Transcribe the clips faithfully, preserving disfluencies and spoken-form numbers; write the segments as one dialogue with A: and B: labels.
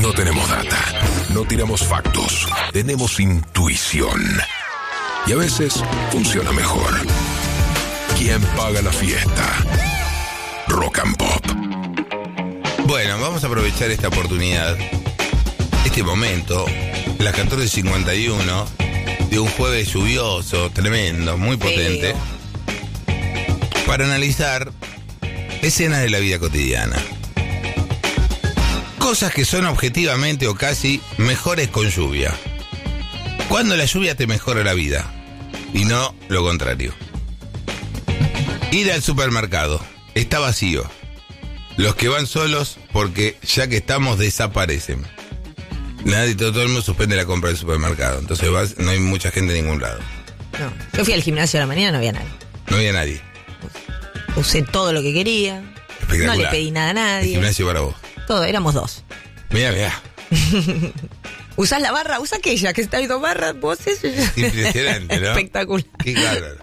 A: No tenemos data, no tiramos factos, tenemos intuición. Y a veces funciona mejor. ¿Quién paga la fiesta? Rock and Pop.
B: Bueno, vamos a aprovechar esta oportunidad, este momento, las catorce cincuenta y uno, de un jueves lluvioso, tremendo, muy potente, Feo. para analizar escenas de la vida cotidiana. Cosas que son objetivamente o casi mejores con lluvia. Cuando la lluvia te mejora la vida y no lo contrario. Ir al supermercado, está vacío. Los que van solos, porque ya que estamos, desaparecen. Nadie, todo, todo el mundo suspende la compra del supermercado. Entonces vas, no hay mucha gente en ningún lado.
C: No, yo fui al gimnasio a la mañana, no había nadie.
B: No había nadie.
C: Usé todo lo que quería. No le pedí nada a nadie.
B: El gimnasio para vos.
C: Todo, éramos dos.
B: Mira, mira.
C: ¿Usás la barra? Usa aquella, que está ahí dos barras, vos eso.
B: Impresionante, ¿no?
C: Espectacular.
B: Qué bárbaro.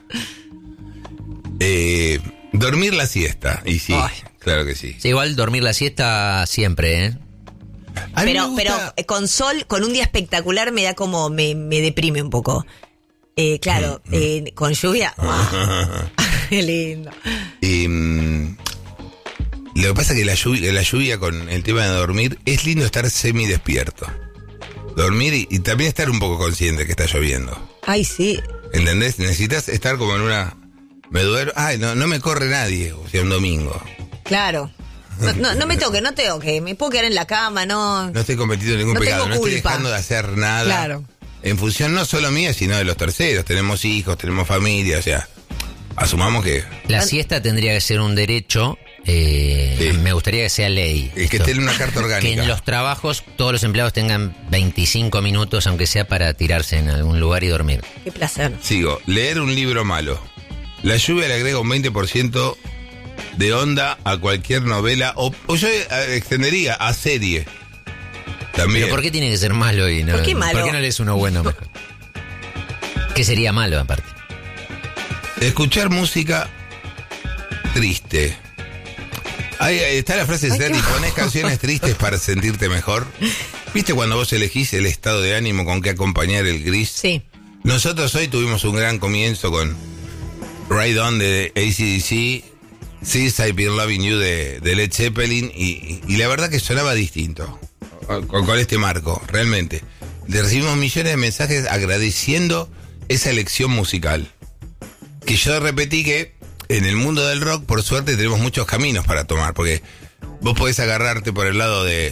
B: Eh, dormir la siesta. Y sí, Ay. claro que sí.
D: sí. Igual dormir la siesta siempre, ¿eh?
C: Pero, pero con sol, con un día espectacular me da como, me, me deprime un poco. Eh, claro, mm, eh, mm. con lluvia. Qué lindo.
B: Y, um, lo que pasa es que la lluvia, la lluvia con el tema de dormir, es lindo estar semi despierto. Dormir y, y también estar un poco consciente que está lloviendo.
C: Ay, sí.
B: ¿Entendés? Necesitas estar como en una... Me duermo... Ay, no, no me corre nadie, o sea, un domingo.
C: Claro. No, no, no me toque, no te toque. Me puedo quedar en la cama, no...
B: No estoy cometiendo ningún
C: no
B: pecado,
C: tengo
B: no
C: culpa.
B: estoy dejando de hacer nada.
C: Claro.
B: En función no solo mía, sino de los terceros. Tenemos hijos, tenemos familia, o sea... Asumamos que...
D: La siesta tendría que ser un derecho... Eh, sí. Me gustaría que sea ley.
B: Es que esté en una carta orgánica.
D: Que en los trabajos todos los empleados tengan veinticinco minutos, aunque sea para tirarse en algún lugar y dormir.
C: Qué placer.
B: Sigo. Leer un libro malo. La lluvia le agrega un veinte por ciento de onda a cualquier novela. O, o yo extendería a serie. También.
D: ¿Pero por qué tiene que ser malo? Y no,
C: ¿Por qué malo?
D: ¿Por qué no lees uno bueno mejor? ¿Qué sería malo aparte?
B: Escuchar música triste. Ahí está la frase de Sergi, ponés canciones tristes para sentirte mejor. ¿Viste cuando vos elegís el estado de ánimo con que acompañar el gris?
C: Sí.
B: Nosotros hoy tuvimos un gran comienzo con Ride On de A C D C, Since I've Been Loving You de, de Led Zeppelin, y, y la verdad que sonaba distinto con, con este marco, realmente. Le recibimos millones de mensajes agradeciendo esa elección musical. Que yo repetí que en el mundo del rock, por suerte, tenemos muchos caminos para tomar, porque vos podés agarrarte por el lado de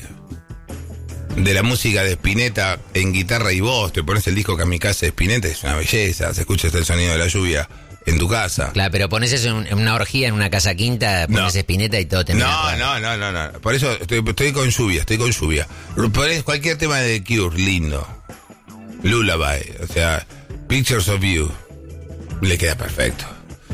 B: de la música de Spinetta en guitarra y voz, te pones el disco Kamikaze de Spinetta, es una belleza, se escucha hasta el sonido de la lluvia en tu casa.
D: Claro, pero pones eso en, en una orgía, en una casa quinta, pones no. Spinetta y todo te
B: No, no, no, no, no, por eso estoy, estoy con lluvia, estoy con lluvia. Ponés cualquier tema de The Cure, lindo. Lullaby, o sea, Pictures of You, le queda perfecto.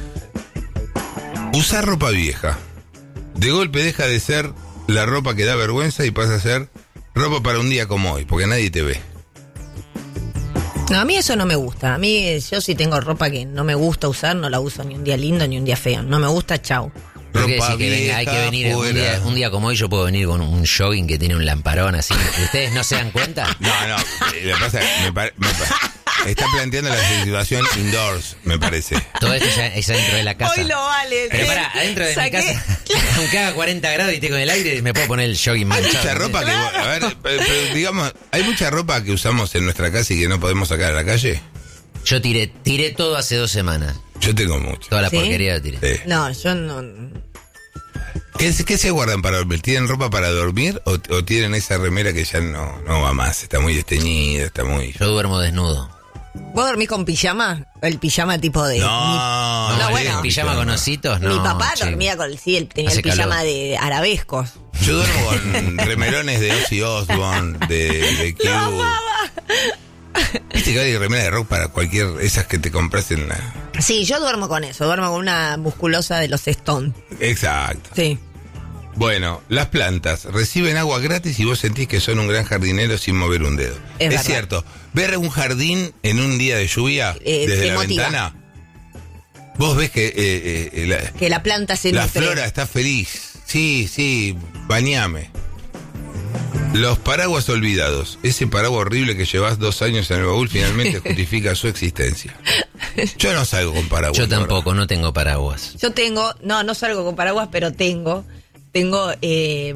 B: Usar ropa vieja. De golpe deja de ser la ropa que da vergüenza y pasa a ser ropa para un día como hoy, porque nadie te ve.
C: No, a mí eso no me gusta. A mí, yo si tengo ropa que no me gusta usar, no la uso ni un día lindo ni un día feo. No me gusta, chau.
D: Ropa que venga, hay que venir un día, un día como hoy. Yo puedo venir con un jogging que tiene un lamparón así. ¿Ustedes no se dan cuenta?
B: No, no. Lo que pasa es que me, pare, me pare, está planteando la situación indoors, me parece.
D: Todo esto ya es adentro de la casa.
C: Hoy lo vale.
D: Pero para, adentro de Saqué. mi casa, aunque haga cuarenta grados y esté con el aire, me puedo poner el jogging manchado.
B: Hay mucha ropa que, a ver, pero, pero, digamos, hay mucha ropa que usamos en nuestra casa y que no podemos sacar a la calle.
D: Yo tiré, tiré todo hace dos semanas.
B: Yo tengo mucho.
D: Toda la
C: ¿Sí?
D: porquería la tiré.
B: Sí.
C: No, yo no...
B: ¿Qué, ¿Qué se guardan para dormir? ¿Tienen ropa para dormir o, o tienen esa remera que ya no, no va más? Está muy desteñida, está muy...
D: Yo duermo desnudo.
C: ¿Vos dormís con pijama? El pijama tipo de...
B: No,
C: mi...
B: no,
C: no bueno.
D: ¿El pijama con ositos? No.
C: Mi papá
D: che.
C: dormía con... Sí, él tenía
D: Hace
C: el pijama
D: calor.
C: de arabescos.
B: Yo duermo con remerones de Ozzy Osbourne, de, de Q. Viste que hay remera de rock para cualquier... Esas que te compras en la...
C: Sí, yo duermo con eso. Duermo con una musculosa de los Stone.
B: Exacto.
C: Sí.
B: Bueno, las plantas reciben agua gratis y vos sentís que son un gran jardinero sin mover un dedo.
C: Es,
B: es cierto. Ver un jardín en un día de lluvia
C: eh,
B: desde la
C: motiva. Ventana,
B: vos ves que... Eh, eh, la,
C: que la planta se
B: La
C: nutre.
B: flora está feliz. Sí, sí, bañame. Los paraguas olvidados. Ese paraguas horrible que llevas dos años en el baúl finalmente justifica su existencia. Yo no salgo con paraguas.
D: Yo tampoco, ahora. No tengo paraguas.
C: Yo tengo, no, no salgo con paraguas, pero tengo, tengo eh,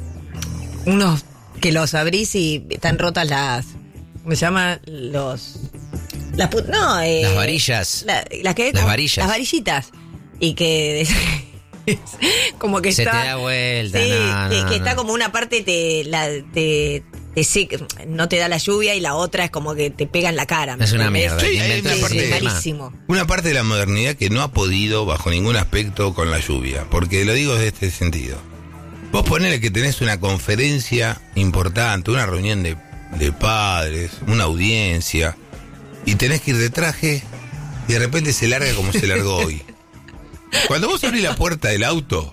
C: unos que los abrís y están rotas las, ¿cómo se llama? Los, las, no, eh,
D: las varillas.
C: La, las que,
D: las varillas.
C: Las varillitas. Y que... como que
D: se
C: está,
D: te da vuelta,
C: sí,
D: no,
C: que,
D: no,
C: que
D: no.
C: está como una parte te, la, te, te seca, no te da la lluvia y la otra es como que te pega en la cara.
D: Es una mierda.
B: Sí, hay una,
C: sí,
B: parte,
C: sí, malísimo.
B: Una parte de la modernidad que no ha podido bajo ningún aspecto con la lluvia, porque lo digo de este sentido. Vos ponele que tenés una conferencia importante, una reunión de, de padres, una audiencia, y tenés que ir de traje y de repente se larga como se largó hoy. Cuando vos abrís la puerta del auto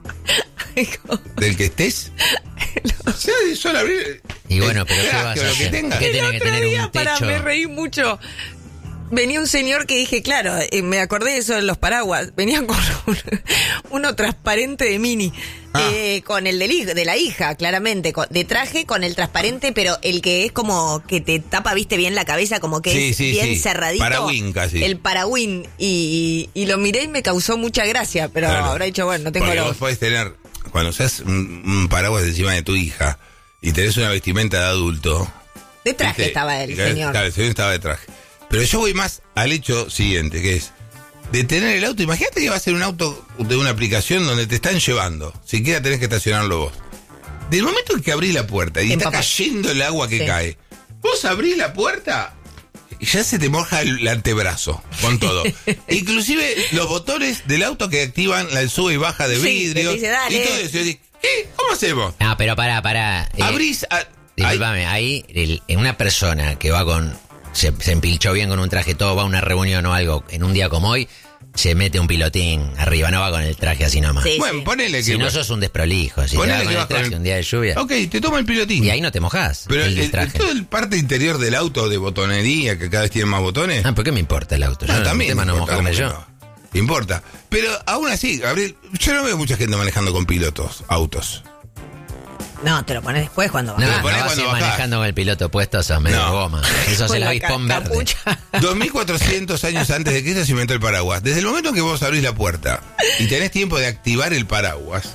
B: del que estés, no. Se solo abrir.
D: Y bueno, pero ¿qué vas a hacer?
B: Que
D: ¿Qué tiene que tener
C: día,
D: un techo?
C: Para, me reí mucho. Venía un señor que dije, claro, eh, me acordé de eso de los paraguas. Venían con un, uno transparente de Mini. Ah. Eh, con el del, de la hija, claramente. Con, de traje con el transparente, pero el que es como que te tapa, viste, bien la cabeza, como que
B: sí,
C: es
B: sí,
C: bien
B: sí.
C: cerradito.
B: Paragüín casi.
C: El paragüín. Y, y, y lo miré y me causó mucha gracia, pero claro. Habrá dicho, bueno, no tengo
B: Porque
C: los...
B: vos podés tener, cuando seas un, un paraguas encima de tu hija y tenés una vestimenta de adulto.
C: De traje ¿viste? Estaba el
B: claro,
C: señor.
B: Claro, el señor estaba de traje. Pero yo voy más al hecho siguiente, que es detener el auto. Imagínate que va a ser un auto de una aplicación donde te están llevando. Siquiera tenés que estacionarlo vos. Del momento en que abrís la puerta y está cayendo el agua que sí. cae, vos abrís la puerta y ya se te moja el, el antebrazo con todo. Inclusive los botones del auto que activan la sube y baja de vidrio.
C: Sí, dice, dale.
B: Y todo eso. Y ¿qué? ¿Cómo hacemos?
D: No, pero pará, pará. Eh,
B: Abrís... A,
D: disculpame, ahí, ahí el, una persona que va con... Se, se empilchó bien con un traje, todo va a una reunión o algo, en un día como hoy, se mete un pilotín arriba, no va con el traje así nomás.
C: Sí,
D: bueno,
C: sí.
D: ponele que... Si no sos un desprolijo, si
B: ponele
D: te vas
B: que
D: con el traje
B: con el...
D: un día de lluvia...
B: Ok, te toma el pilotín.
D: Y ahí no te mojás.
B: Pero
D: el,
B: el, el, todo el parte interior del auto de botonería, que cada vez tiene más botones...
D: Ah, ¿por qué me importa el auto?
B: No,
D: yo
B: también
D: tema no
B: importa,
D: mojarme yo.
B: No. Importa. Pero aún así, Gabriel, yo no veo mucha gente manejando con pilotos, autos.
C: No, te lo pones después cuando
D: bajás.
C: No,
D: no,
B: pones
D: no
B: cuando
D: vas manejando con el piloto puesto, sos medio
B: no.
D: goma. Eso es el avispón
C: ca-
D: verde.
B: dos mil cuatrocientos años antes de Cristo se inventó el paraguas. Desde el momento en que vos abrís la puerta y tenés tiempo de activar el paraguas,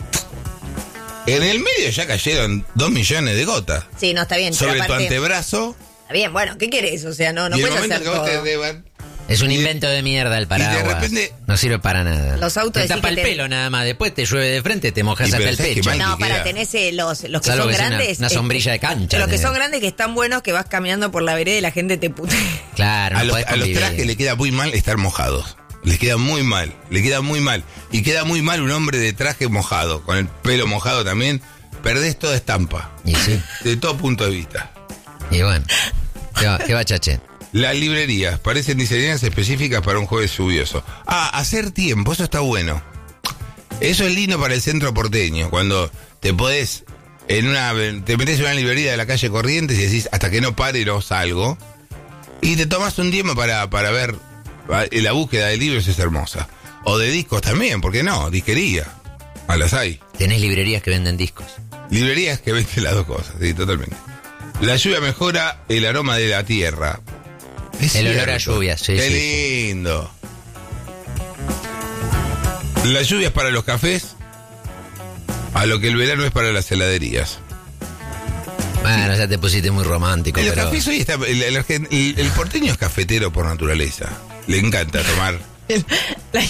B: en el medio ya cayeron dos millones de gotas.
C: Sí, no, está bien.
B: Sobre
C: aparte,
B: tu antebrazo.
C: Está bien, bueno, ¿qué querés? O sea, no, no
B: y
C: puedes
B: el momento
C: hacer
B: que vos
C: todo.
B: te deban,
D: Es un
B: y
D: invento de mierda el paraguas.
B: y de repente-
D: no sirve para nada.
C: Los autos
D: te tapa
C: decís
D: el
C: que te-
D: pelo nada más. Después te llueve de frente, te mojas
B: Y
D: hasta
B: pero
D: el
B: ¿sabes qué
D: pecho.
B: mal
C: No,
B: que
C: para
B: queda?
C: tenés eh, los, los que
D: Salvo
C: son
D: que sea una-
C: grandes.
D: una sombrilla de cancha,
C: Los que
D: tenés.
C: son grandes que están buenos, que vas caminando por la vereda y la gente te putea.
D: Claro, no
B: a, los,
D: podés
B: a los
D: convivir.
B: trajes le queda muy mal estar mojados. Les queda muy mal, le queda muy mal. Y queda muy mal un hombre de traje mojado, con el pelo mojado también. Perdés toda estampa.
D: Y sí.
B: De todo punto de vista.
D: Y bueno, ¿qué va, qué va chache?
B: Las librerías parecen diseñadas específicas para un jueves lluvioso. Ah, hacer tiempo, eso está bueno. Eso es lindo para el centro porteño, cuando te podés, en una, te metés en una librería de la calle Corrientes y decís, hasta que no pare no salgo. Y te tomas un tiempo para, para ver, la búsqueda de libros es hermosa. O de discos también, ¿por qué no? Disquería, a las hay.
D: Tenés librerías que venden discos.
B: Librerías que venden las dos cosas, sí, totalmente. La lluvia mejora el aroma de la tierra. Es
D: el
B: cierto.
D: olor a lluvia, sí,
B: Qué
D: sí,
B: lindo. Sí. La lluvia es para los cafés, a lo que el verano es para las heladerías.
D: Bueno, ya te pusiste muy romántico.
B: En los
D: pero...
B: cafés hoy está, el, el, el, el porteño es cafetero por naturaleza. Le encanta tomar.
C: La,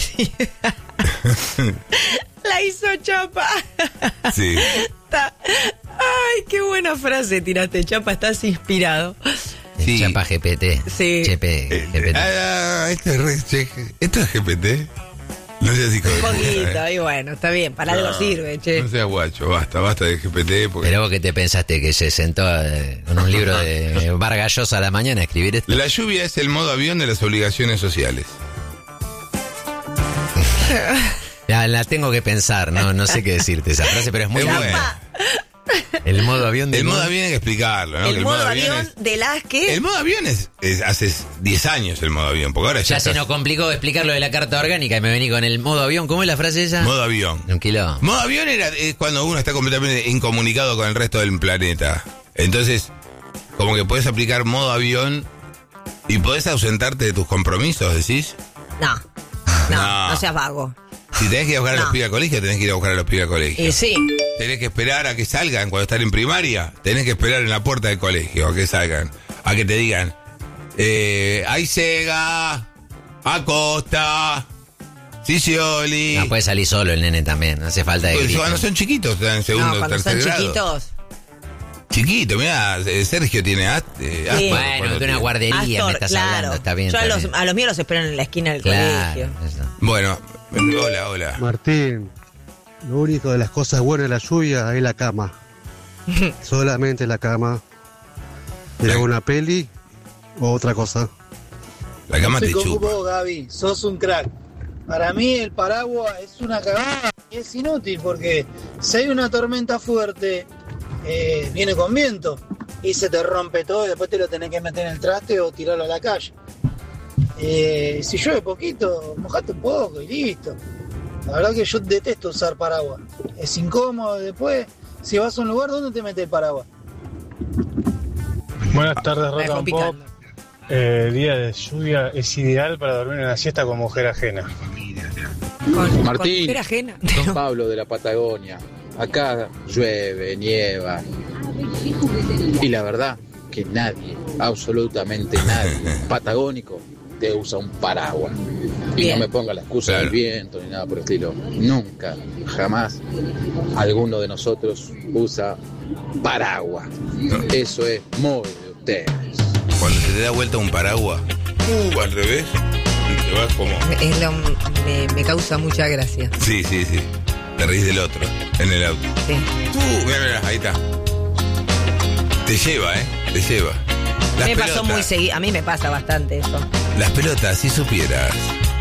C: la hizo Chapa.
B: Sí.
C: Está... Ay, qué buena frase tiraste, Chapa, estás inspirado.
B: Sí.
D: Chapa G P T.
C: Sí.
D: G P, G P T.
B: Ah, esto es, re, che, esto es G P T. No seas hijo de
C: Un
B: puta,
C: poquito,
B: eh.
C: y bueno, está bien, para
B: No,
C: algo sirve, che.
B: No seas guacho, basta, basta de G P T. Porque...
D: Pero vos que te pensaste que se sentó eh, con un libro de Vargas Llosa a la mañana a escribir esto.
B: La lluvia es el modo avión de las obligaciones sociales.
D: La, la tengo que pensar, no, no sé qué decirte esa frase, pero es muy
B: Es
D: buena.
B: buena.
D: El El modo avión del
B: El modo
D: modo-
B: avión hay que explicarlo, ¿no?
C: El
B: Que
C: modo avión
B: es-
C: de las que...
B: El modo avión es, es hace diez años el modo avión, porque ahora ya,
D: Ya se
B: estás-
D: nos complicó explicar lo de la carta orgánica y me vení con el modo avión. ¿Cómo es la frase esa?
B: Modo avión.
D: Un kilo.
B: Modo avión era, es cuando uno está completamente incomunicado con el resto del planeta. Entonces, como que puedes aplicar modo avión y podés ausentarte de tus compromisos, ¿decís?
C: No, no,
B: No.
C: no seas vago.
B: Si tenés que ir a buscar a
C: No.
B: los pibes al colegio, tenés que ir a buscar a los pibes al colegio.
C: Y sí,
B: Tenés que esperar a que salgan cuando están en primaria. Tenés que esperar en la puerta del colegio a que salgan. A que te digan, eh, hay Sega, Acosta, Sicioli.
D: No puede salir solo el nene también, no hace falta de
B: Pues
D: grito.
B: cuando son chiquitos, están en segundo
C: no,
B: o
C: cuando
B: tercer
C: son
B: grado.
C: chiquitos.
B: Chiquito, mirá, eh, Sergio tiene ast- eh, asma.
C: Sí.
D: Bueno,
B: cuando
D: de una
B: tiene-
D: guardería me
C: Astor,
D: estás
C: claro.
D: hablando, está bien.
C: Yo a
D: está
C: los,
D: bien.
C: a los míos los esperan en la esquina del
D: Claro,
C: colegio.
D: eso.
B: Bueno, hola, hola.
E: Martín, lo único de las cosas buenas de la lluvia es la cama. Solamente la cama. Mira una peli o otra cosa.
B: La cama te
F: Estoy con
B: chupa.
F: vos, Gaby, sos un crack. Para mí el paraguas es una cagada y es inútil porque si hay una tormenta fuerte, eh, viene con viento y se te rompe todo y después te lo tenés que meter en el traste o tirarlo a la calle. Eh, si llueve poquito, mojate un poco y listo. La verdad que yo detesto usar paraguas. Es incómodo después. Si vas a un lugar, ¿dónde te metes el paraguas?
G: Buenas tardes,
C: Me
G: Rock
C: dejó
G: and Pop.
C: picando.
G: Eh, día de lluvia es ideal para dormir en la siesta con mujer ajena.
C: Con,
H: Martín.
C: con mujer ajena.
H: Don Pablo de la Patagonia. Acá llueve, nieva. Y la verdad que nadie, absolutamente nadie, patagónico, te usa un paraguas. Y
C: Bien.
H: no me ponga la excusa
B: Claro.
H: del viento ni nada por el estilo. Nunca, jamás, alguno de nosotros usa paraguas. Eso es muy de ustedes.
B: Cuando se te da vuelta un paraguas, uh, al revés, y te vas como...
C: Es lo- me, me causa mucha gracia.
B: Sí, sí, sí. Te reís del otro, en el auto.
C: Sí.
B: Uh, mira, mira, ahí está. Te lleva, ¿eh? Te lleva. Las
C: Me pasó
B: pelotas,
C: muy seguido. A mí me pasa bastante eso.
B: Las pelotas, si supieras.